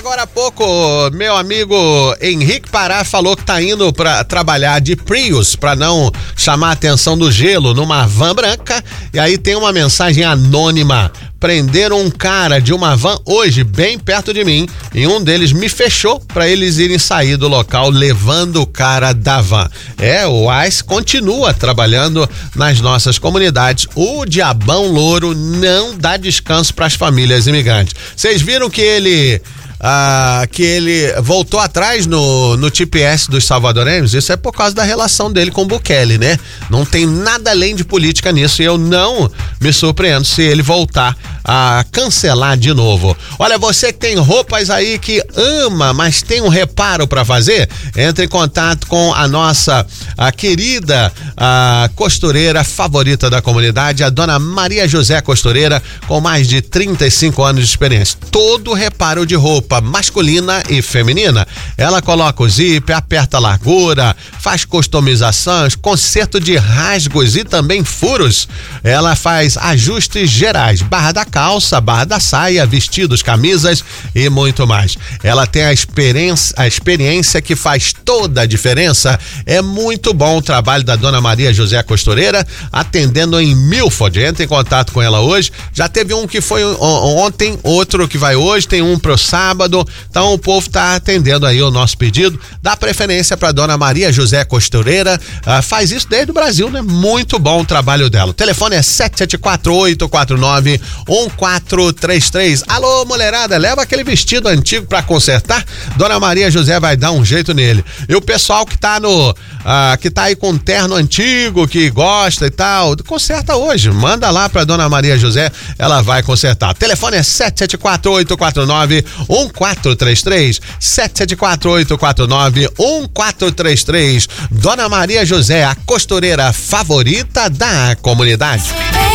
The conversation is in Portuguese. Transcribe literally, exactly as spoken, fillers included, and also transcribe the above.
agora há pouco, meu amigo Henrique Pará falou que tá indo pra trabalhar de Prius pra não chamar a atenção do gelo numa van branca. E aí tem uma mensagem anônima. Prenderam um cara de uma van hoje, bem perto de mim, e um deles me fechou para eles irem sair do local levando o cara da van. É, o ICE continua trabalhando nas nossas comunidades. O Diabão Louro não dá descanso para as famílias imigrantes. Vocês viram que ele... Ah, que ele voltou atrás no, no T P S dos salvadorenhos? Isso é por causa da relação dele com o Bukele, né? Não tem nada além de política nisso e eu não me surpreendo se ele voltar a cancelar de novo. Olha, você que tem roupas aí que ama, mas tem um reparo para fazer, entre em contato com a nossa a querida a costureira favorita da comunidade, a dona Maria José Costureira, com mais de trinta e cinco anos de experiência. Todo reparo de roupa masculina e feminina. Ela coloca o zíper, aperta a largura, faz customizações, conserto de rasgos e também furos. Ela faz ajustes gerais, barra da calça, barra da saia, vestidos, camisas e muito mais. Ela tem a experiência, a experiência que faz toda a diferença. É muito bom o trabalho da dona Maria José Costureira, atendendo em Milford. Entre em contato com ela hoje. Já teve um que foi ontem, outro que vai hoje, tem um pro sábado. Então o povo tá atendendo aí o nosso pedido. Dá preferência para dona Maria José Costureira. Ah, faz isso desde o Brasil, né? Muito bom o trabalho dela. O telefone é sete sete quatro, oito quatro nove, um quatro três três. Alô, mulherada, leva aquele vestido antigo para consertar. Dona Maria José vai dar um jeito nele. E o pessoal que tá no ah, que tá aí com um terno antigo, que gosta e tal, conserta hoje. Manda lá para dona Maria José, ela vai consertar. O telefone é sete sete quatro, oito quatro nove, um quatro três três, sete sete quatro, oito quatro nove, um quatro três três. Dona Maria José, a costureira favorita da comunidade.